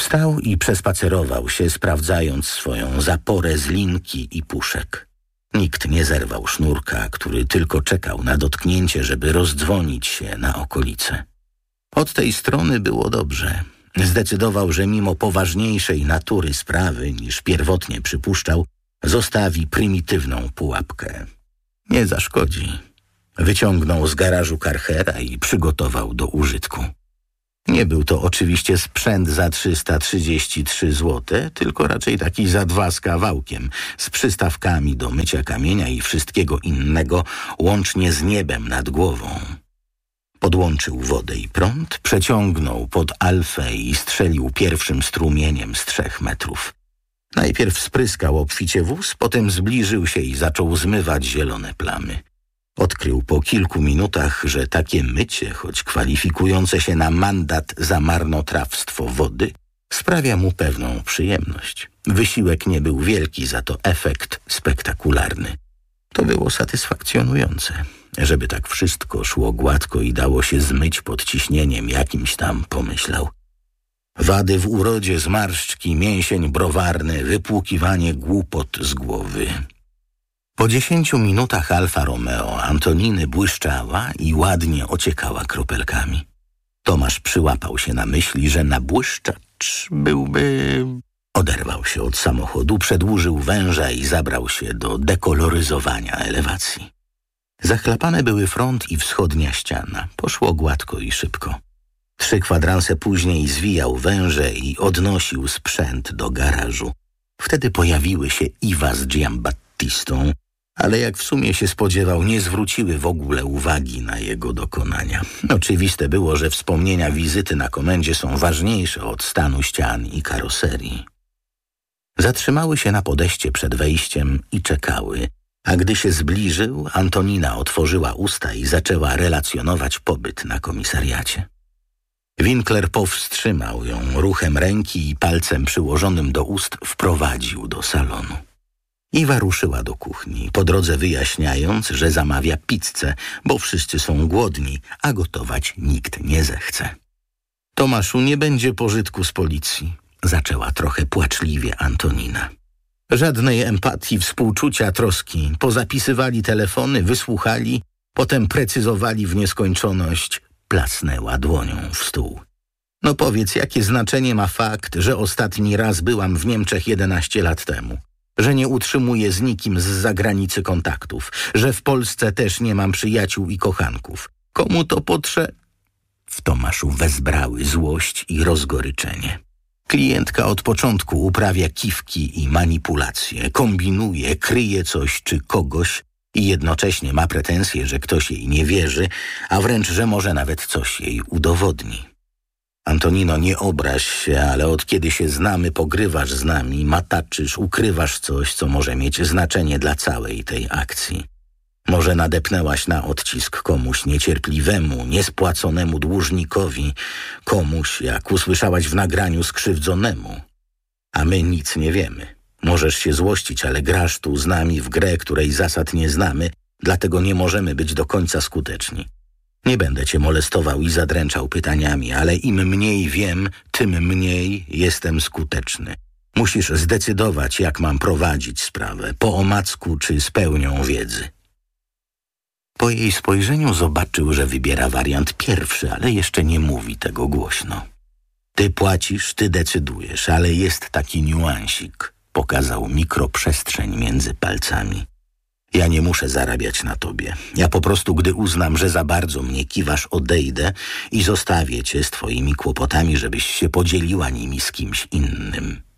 Wstał i przespacerował się, sprawdzając swoją zaporę z linki i puszek. Nikt nie zerwał sznurka, który tylko czekał na dotknięcie, żeby rozdzwonić się na okolice. Od tej strony było dobrze. Zdecydował, że mimo poważniejszej natury sprawy niż pierwotnie przypuszczał, zostawi prymitywną pułapkę. Nie zaszkodzi. Wyciągnął z garażu Karchera i przygotował do użytku. Nie był to oczywiście sprzęt za 333 zł, tylko raczej taki za 2 z kawałkiem, z przystawkami do mycia kamienia i wszystkiego innego, łącznie z niebem nad głową. Podłączył wodę i prąd, przeciągnął pod alfę i strzelił pierwszym strumieniem z 3 metrów. Najpierw spryskał obficie wóz, potem zbliżył się i zaczął zmywać zielone plamy. Odkrył po kilku minutach, że takie mycie, choć kwalifikujące się na mandat za marnotrawstwo wody, sprawia mu pewną przyjemność. Wysiłek nie był wielki, za to efekt spektakularny. To było satysfakcjonujące. Żeby tak wszystko szło gładko i dało się zmyć pod ciśnieniem jakimś tam, pomyślał. Wady w urodzie, zmarszczki, mięsień browarny, wypłukiwanie głupot z głowy. Po 10 minutach Alfa Romeo Antoniny błyszczała i ładnie ociekała kropelkami. Tomasz przyłapał się na myśli, że nabłyszczacz byłby... Oderwał się od samochodu, przedłużył węża i zabrał się do dekoloryzowania elewacji. Zachlapane były front i wschodnia ściana. Poszło gładko i szybko. 3 kwadranse później zwijał węże i odnosił sprzęt do garażu. Wtedy pojawiły się Iwa z Giambattistą, ale jak w sumie się spodziewał, nie zwróciły w ogóle uwagi na jego dokonania. Oczywiste było, że wspomnienia wizyty na komendzie są ważniejsze od stanu ścian i karoserii. Zatrzymały się na podejście przed wejściem i czekały, a gdy się zbliżył, Antonina otworzyła usta i zaczęła relacjonować pobyt na komisariacie. Winkler powstrzymał ją ruchem ręki i palcem przyłożonym do ust wprowadził do salonu. Iwa ruszyła do kuchni, po drodze wyjaśniając, że zamawia pizzę, bo wszyscy są głodni, a gotować nikt nie zechce. Tomaszu, nie będzie pożytku z policji, zaczęła trochę płaczliwie Antonina. Żadnej empatii, współczucia, troski. Pozapisywali telefony, wysłuchali, potem precyzowali w nieskończoność. Plasnęła dłonią w stół. No powiedz, jakie znaczenie ma fakt, że ostatni raz byłam w Niemczech 11 lat temu? Że nie utrzymuję z nikim z zagranicy kontaktów, że w Polsce też nie mam przyjaciół i kochanków. Komu to W Tomaszu wezbrały złość i rozgoryczenie. Klientka od początku uprawia kiwki i manipulacje, kombinuje, kryje coś czy kogoś i jednocześnie ma pretensje, że ktoś jej nie wierzy, a wręcz, że może nawet coś jej udowodni. Antonino, nie obraź się, ale od kiedy się znamy, pogrywasz z nami, mataczysz, ukrywasz coś, co może mieć znaczenie dla całej tej akcji. Może nadepnęłaś na odcisk komuś niecierpliwemu, niespłaconemu dłużnikowi, komuś, jak usłyszałaś w nagraniu, skrzywdzonemu. A my nic nie wiemy. Możesz się złościć, ale grasz tu z nami w grę, której zasad nie znamy, dlatego nie możemy być do końca skuteczni. Nie będę cię molestował i zadręczał pytaniami, ale im mniej wiem, tym mniej jestem skuteczny. Musisz zdecydować, jak mam prowadzić sprawę, po omacku czy z pełnią wiedzy. Po jej spojrzeniu zobaczył, że wybiera wariant pierwszy, ale jeszcze nie mówi tego głośno. Ty płacisz, ty decydujesz, ale jest taki niuansik. Pokazał mikroprzestrzeń między palcami. Ja nie muszę zarabiać na tobie. Ja po prostu, gdy uznam, że za bardzo mnie kiwasz, odejdę i zostawię cię z twoimi kłopotami, żebyś się podzieliła nimi z kimś innym.